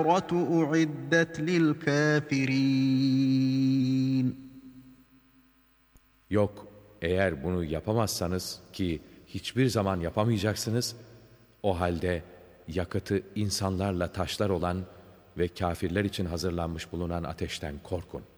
أُعِدَّتْ لِلْكَافِرِينَ. Yok, eğer bunu yapamazsanız ki hiçbir zaman yapamayacaksınız, o halde yakıtı insanlarla taşlar olan ve kâfirler için hazırlanmış bulunan ateşten korkun.